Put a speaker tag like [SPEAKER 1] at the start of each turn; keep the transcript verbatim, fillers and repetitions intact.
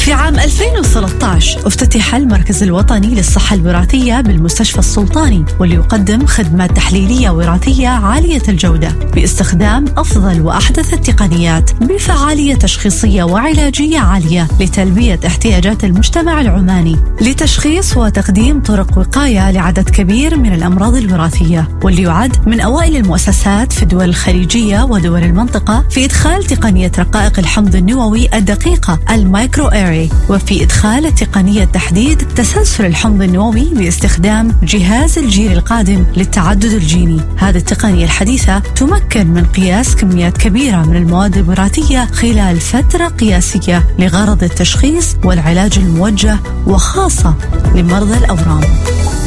[SPEAKER 1] في عام ألفين وثلاثة عشر افتتح المركز الوطني للصحة الوراثية بالمستشفى السلطاني، واللي يقدم خدمات تحليلية وراثية عالية الجودة باستخدام أفضل وأحدث التقنيات بفعالية تشخيصية وعلاجية عالية لتلبية احتياجات المجتمع العماني، لتشخيص وتقديم طرق وقاية لعدد كبير من الأمراض الوراثية، واللي يعد من أوائل المؤسسات في الدول الخليجية ودول المنطقة في إدخال تقنية رقائق الحمض النووي الدقيقة المايكرو أري، وفي إدخال تقنية تحديد تسلسل الحمض النووي باستخدام جهاز الجيل القادم للتعدد الجيني. هذه التقنية الحديثة تمكن من قياس كميات كبيرة من المواد الوراثية خلال فترة قياسية لغرض التشخيص والعلاج الموجه، وخاصة لمرضى الأورام.